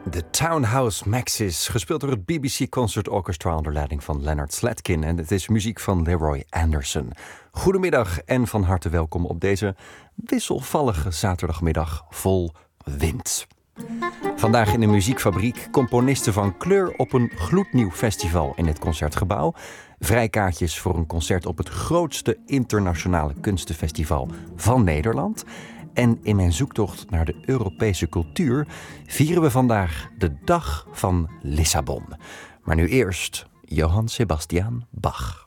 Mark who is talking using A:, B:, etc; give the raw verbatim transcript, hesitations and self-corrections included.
A: De Townhouse Maxis, gespeeld door het B B C Concert Orchestra onder leiding van Leonard Slatkin. En het is muziek van Leroy Anderson. Goedemiddag en van harte welkom op deze wisselvallige zaterdagmiddag vol wind. Vandaag in de muziekfabriek componisten van kleur op een gloednieuw festival in het Concertgebouw. Vrijkaartjes voor een concert op het grootste internationale kunstenfestival van Nederland. En in mijn zoektocht naar de Europese cultuur vieren we vandaag de dag van Lissabon. Maar nu eerst Johann Sebastian Bach.